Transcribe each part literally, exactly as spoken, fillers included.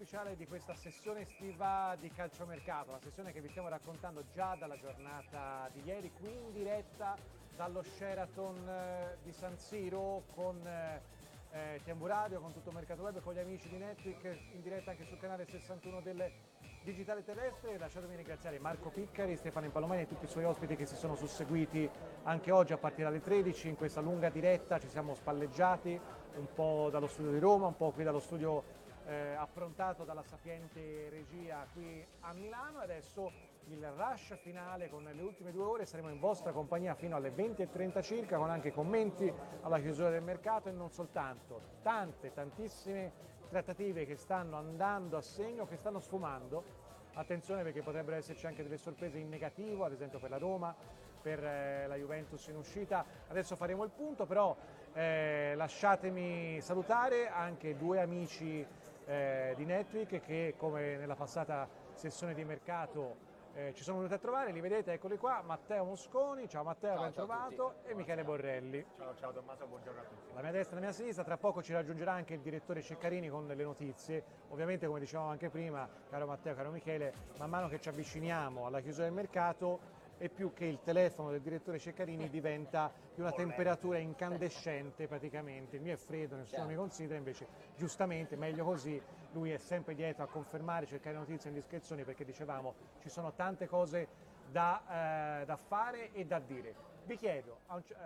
ufficiale di questa sessione estiva di calciomercato, una sessione che vi stiamo raccontando già dalla giornata di ieri, qui in diretta dallo Sheraton eh, di San Siro con eh, eh, T V Radio, con tutto il mercato web, con gli amici di Netflix, in diretta anche sul canale sessantuno del Digitale Terrestre. Lasciatemi ringraziare Marco Piccari, Stefano Impalomani e tutti i suoi ospiti che si sono susseguiti anche oggi a partire dalle tredici in questa lunga diretta. Ci siamo spalleggiati un po' dallo studio di Roma, un po' qui dallo studio eh, approntato dalla sapiente regia qui a Milano. Adesso il rush finale con le ultime due ore, saremo in vostra compagnia fino alle venti e trenta circa, con anche commenti alla chiusura del mercato e non soltanto. Tante, tantissime trattative che stanno andando a segno, che stanno sfumando. Attenzione, perché potrebbero esserci anche delle sorprese in negativo, ad esempio per la Roma, per eh, la Juventus in uscita. Adesso faremo il punto, però eh, lasciatemi salutare anche due amici eh, di Netflix che, come nella passata sessione di mercato, eh, ci sono venuti a trovare. Li vedete, eccoli qua: Matteo Mosconi, ciao Matteo, Ciao, ben ciao trovato, e Michele Borrelli. Ciao, ciao Tommaso, buongiorno a tutti. La mia destra e la mia sinistra. Tra poco ci raggiungerà anche il direttore Ceccarini con le notizie. Ovviamente, come dicevamo anche prima, caro Matteo, caro Michele, man mano che ci avviciniamo alla chiusura del mercato, e più che il telefono del direttore Ceccarini diventa di una temperatura incandescente praticamente. Il mio è freddo, nessuno mi considera, invece giustamente meglio così. Lui è sempre dietro a confermare, cercare notizie e indiscrezioni, perché dicevamo ci sono tante cose da, eh, da fare e da dire. Vi chiedo,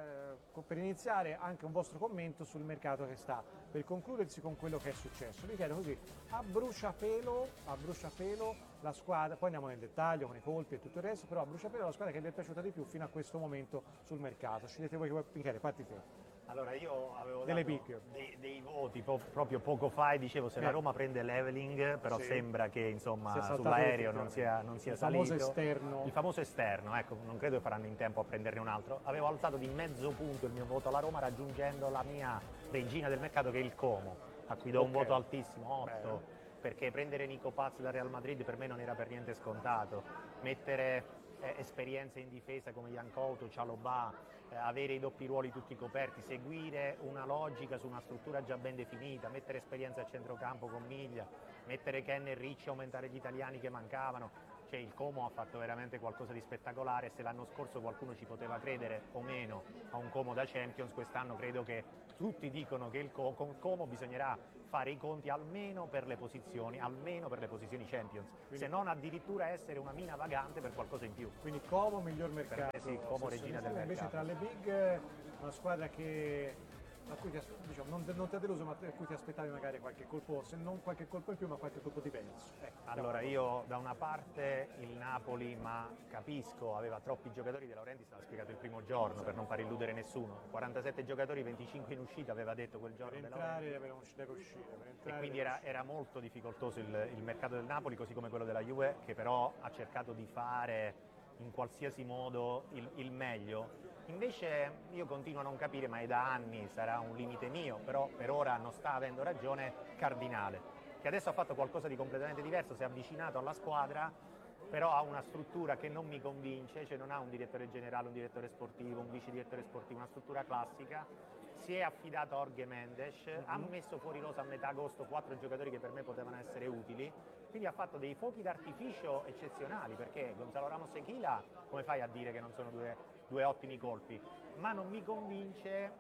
eh, per iniziare, anche un vostro commento sul mercato che sta per concludersi con quello che è successo. Vi chiedo così, a bruciapelo, a bruciapelo la squadra, poi andiamo nel dettaglio con i colpi e tutto il resto, però a bruciapelo la squadra che vi è piaciuta di più fino a questo momento sul mercato. Scegliete voi, che Michele, parti te. Allora, io avevo Delle dato picche. dei, dei voti po- proprio poco fa e dicevo se Eh. la Roma prende l'Eveling, però Sì. sembra che Sia insomma saltato sull'aereo non effettivamente. sia, non sia Il famoso salito. esterno. Il famoso esterno, ecco, non credo che faranno in tempo a prenderne un altro. Avevo alzato di mezzo punto il mio voto alla Roma, raggiungendo la mia regina del mercato, che è il Como, a cui do un Ok. voto altissimo, otto. Bene. Perché prendere Nico Paz dal Real Madrid per me non era per niente scontato. Mettere eh, esperienze in difesa come Jan Couto, Cialobà, eh, avere i doppi ruoli tutti coperti, seguire una logica su una struttura già ben definita, mettere esperienza a centrocampo con Miglia, mettere Ken e Ricci, aumentare gli italiani che mancavano. Cioè, il Como ha fatto veramente qualcosa di spettacolare. Se l'anno scorso qualcuno ci poteva credere o meno a un Como da Champions, quest'anno credo che tutti dicono che il Co- con Como bisognerà fare i conti almeno per le posizioni, almeno per le posizioni Champions, Quindi- se non addirittura essere una mina vagante per qualcosa in più. Quindi Como miglior mercato. Per me sì, Como regina del Invece mercato. tra le big, una squadra che a cui ti, as- diciamo, non, non ti ha deluso, ma a cui ti aspettavi magari qualche colpo, se non qualche colpo in più, ma qualche colpo diverso. Ecco, Allora, io da una parte il Napoli, ma capisco, aveva troppi giocatori. De Laurentiis l'ha spiegato il primo giorno per non far illudere nessuno. quarantasette giocatori, venticinque in uscita, aveva detto quel giorno per De entrare Laurentiis. deve uscire, deve uscire, per E entrare quindi deve era, uscire. era molto difficoltoso il, il mercato del Napoli, così come quello della Juve, che però ha cercato di fare in qualsiasi modo il, il meglio. Invece io continuo a non capire, ma è da anni, sarà un limite mio, però per ora non sta avendo ragione, Cardinale, che adesso ha fatto qualcosa di completamente diverso, si è avvicinato alla squadra, però ha una struttura che non mi convince, cioè non ha un direttore generale, un direttore sportivo, un vice direttore sportivo, una struttura classica. Si è affidato a Jorge Mendes, mm-hmm. ha messo fuori rosa a metà agosto quattro giocatori che per me potevano essere utili, quindi ha fatto dei fuochi d'artificio eccezionali, perché Gonzalo Ramos e Chila, come fai a dire che non sono due, due ottimi colpi? Ma non mi convince, eh,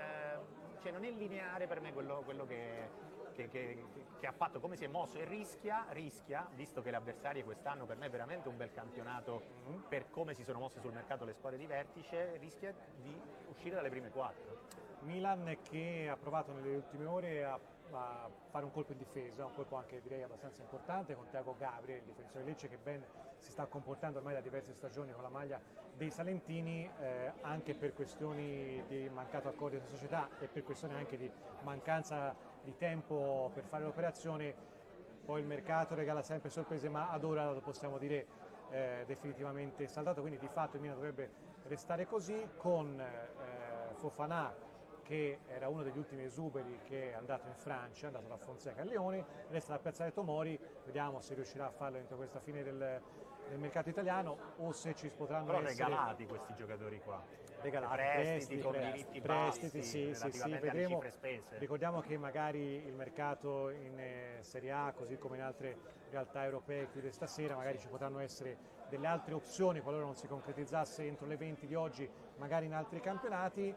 cioè non è lineare per me quello, quello che... Che, che, che ha fatto, come si è mosso, e rischia, rischia, visto che le avversarie quest'anno per me è veramente un bel campionato per come si sono mosse sul mercato le squadre di vertice, rischia di uscire dalle prime quattro. Milan che ha provato nelle ultime ore a, a fare un colpo in difesa, un colpo anche direi abbastanza importante, con Thiago Gabriel, il difensore Lecce, che ben si sta comportando ormai da diverse stagioni con la maglia dei Salentini, eh, anche per questioni di mancato accordo della società e per questioni anche di mancanza di tempo per fare l'operazione. Poi il mercato regala sempre sorprese, ma ad ora lo possiamo dire eh, definitivamente saldato, quindi di fatto il Milan dovrebbe restare così, con eh, Fofana, che era uno degli ultimi esuberi, che è andato in Francia, è andato da Fonseca a Lione, resta da piazzare Tomori, vediamo se riuscirà a farlo entro questa fine del, del mercato italiano o se ci potranno Però essere regalati questi giocatori qua. regalati, prestiti, prestiti, con prestiti, diritti prestiti, bassi, sì, sì, sì, relativamente alle vedremo. cifre spese. Ricordiamo che magari il mercato in eh, Serie A, così come in altre realtà europee, chiude stasera, magari ci potranno essere delle altre opzioni qualora non si concretizzasse entro le venti di oggi, magari in altri campionati.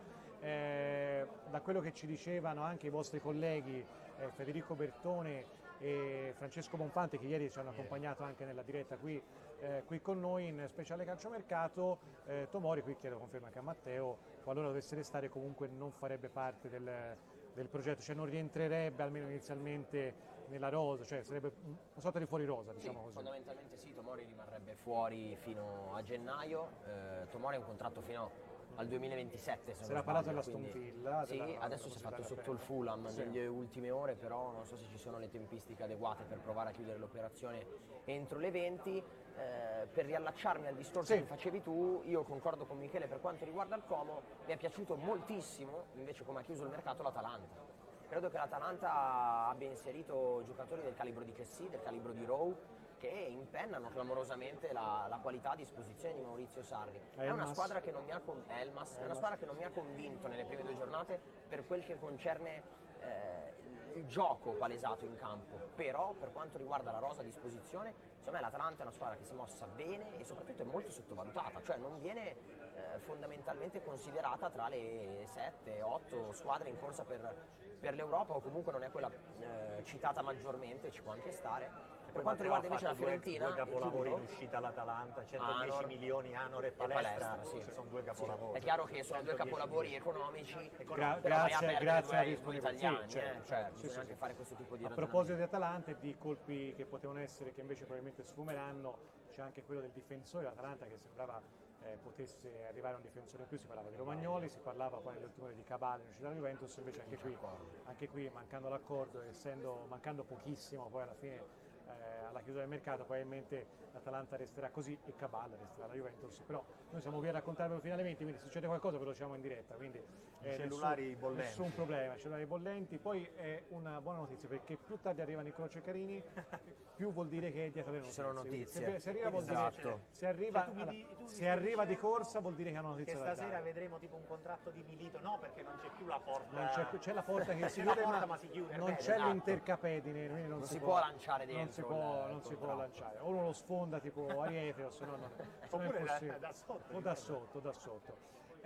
Eh, da quello che ci dicevano anche i vostri colleghi eh, Federico Bertone e Francesco Bonfante, che ieri ci hanno accompagnato anche nella diretta qui, eh, qui con noi in speciale calciomercato, eh, Tomori, qui chiedo conferma anche a Matteo, qualora dovesse restare comunque non farebbe parte del, del progetto, cioè non rientrerebbe almeno inizialmente nella rosa, cioè sarebbe una sorta di fuori rosa, diciamo Sì, così. fondamentalmente sì, Tomori rimarrebbe fuori fino a gennaio, eh, Tomori ha un contratto fino al duemilaventisette, se Si non era parlato sbaglio, della quindi- Aston Villa, Sì, della- adesso della si è fatto società sotto il europea. Fulham Sì. nelle ultime ore, però non so se ci sono le tempistiche adeguate per provare a chiudere l'operazione entro le venti. Eh, per riallacciarmi al discorso Sì. che facevi tu, io concordo con Michele per quanto riguarda il Como, mi è piaciuto moltissimo invece come ha chiuso il mercato l'Atalanta. Credo che l'Atalanta abbia inserito giocatori del calibro di Chessy, del calibro di Rowe, che impennano clamorosamente la, la qualità a disposizione di Maurizio Sarri. È una Elmas. squadra che non mi ha con- Elmas, è una squadra che non mi ha convinto nelle prime due giornate per quel che concerne eh, il gioco palesato in campo, però per quanto riguarda la rosa a disposizione, secondo me l'Atalanta è una squadra che si è mossa bene e soprattutto è molto sottovalutata, cioè non viene eh, fondamentalmente considerata tra le sette otto squadre in corsa per, per l'Europa, o comunque non è quella eh, citata maggiormente, ci può anche stare. Per quanto riguarda invece la Fiorentina, due capolavori chiudo. in uscita all'Atalanta, centodieci Anor milioni Anor e e Palestra, Palestra, sì. sono due Sì, capolavori. è chiaro che sono due centodieci capolavori milioni. economici, Gra- però vai a grazie, perdere grazie due, alla due disponibilità. italiani, Sì, eh, certo, cioè sì, bisogna sì, anche sì. fare questo tipo di A ragionamento. proposito di Atalanta e di colpi che potevano essere, che invece probabilmente sfumeranno, c'è anche quello del difensore dell'Atalanta che sembrava eh, potesse arrivare a un difensore in più, si parlava di Romagnoli, si parlava poi nelle ultime ore di Cabale in uscita dalla Juventus, invece anche qui, anche qui mancando l'accordo, essendo, mancando pochissimo poi alla fine eh, alla chiusura del mercato, probabilmente l'Atalanta resterà così e Cabal resterà la Juventus, però noi siamo qui a raccontarvelo fino alle venti, quindi se succede qualcosa ve lo diciamo in diretta, quindi eh, cellulari nessun, bollenti. nessun problema, cellulari bollenti. Poi è una buona notizia perché più tardi arrivano i crocecarini più vuol dire che dietro le Ci sono notizie. notizie. Se, se arriva, vuol Esatto. dire, se arriva, Cioè, tu mi alla- di- tu mi se stai arriva di dicendo corsa vuol dire che hanno Che notizia da stasera dare. vedremo tipo un contratto di Milito, no perché non c'è più la porta. Non c'è, c'è la porta che si C'è la chiude, porta, ma, ma si chiude, non bene, c'è esatto. l'intercapedine, quindi non, Non si può lanciare non dentro si può, il- non il si può contratto. lanciare. O uno lo sfonda tipo Ariete, o se no non, se no è Oppure da- impossibile. da sotto, O da sotto, da sotto.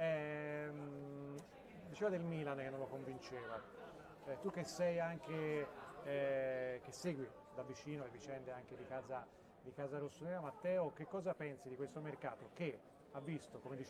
Ehm, diceva del Milan che non lo convinceva. Eh, tu che sei anche, eh, che segui da vicino le vicende anche di casa, di casa rossonera, Matteo, che cosa pensi di questo mercato che ha visto, come dicevo,